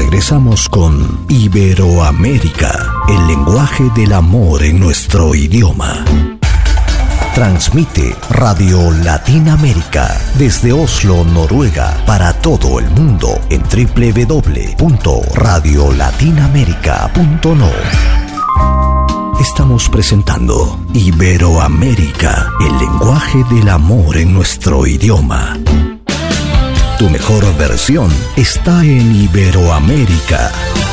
regresamos con Iberoamérica, el lenguaje del amor en nuestro idioma. Transmite Radio Latinoamérica desde Oslo, Noruega, para todo el mundo en www.radiolatinaamerica.no. Estamos presentando Iberoamérica, el lenguaje del amor en nuestro idioma. Tu mejor versión está en Iberoamérica.